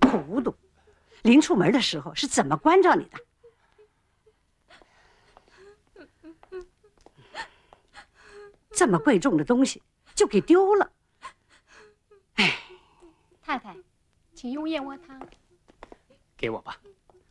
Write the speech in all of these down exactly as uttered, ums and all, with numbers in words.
糊涂！临出门的时候是怎么关照你的？这么贵重的东西就给丢了。哎， 太太，请用燕窝汤。 给我吧。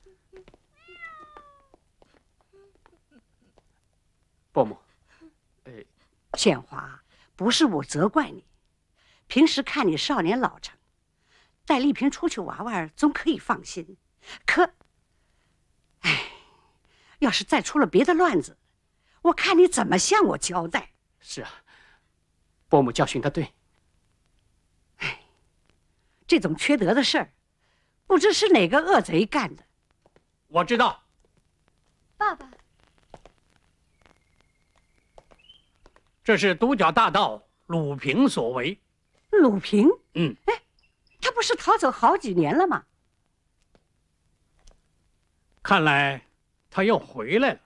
伯母，呃， 显华，不是我责怪你，平时看你少年老成，带丽萍出去玩玩总可以放心。可，哎，要是再出了别的乱子，我看你怎么向我交代？ 是啊，伯母教训的对。 哎，这种缺德的事儿，不知是哪个恶贼干的。 我知道。 爸爸， 这是独角大盗鲁平所为。 鲁平？ 嗯， 哎，他不是逃走好几年了吗？ 看来他又回来了。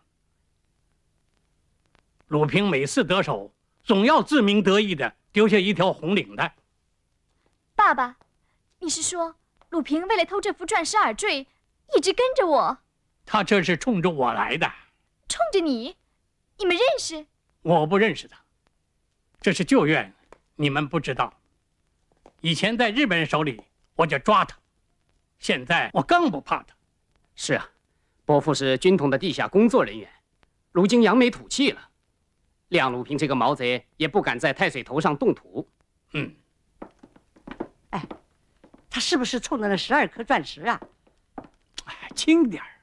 鲁平每次得手，总要自鸣得意的丢下一条红领带。 爸爸，你是说鲁平为了偷这幅钻石耳坠，一直跟着我？ 他这是冲着我来的。 冲着你？你们认识？ 我不认识他，这是旧怨，你们不知道。以前在日本人手里，我就抓他；现在我更不怕他。 是啊，伯父是军统的地下工作人员，如今扬眉吐气了，亮鲁平这个毛贼也不敢在太岁头上动土。 嗯， 哎，他是不是冲着那十二颗钻石啊？ 哎，轻点儿。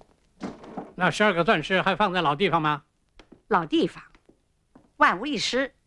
那十二个钻石还放在老地方吗？ 老地方，万无一失。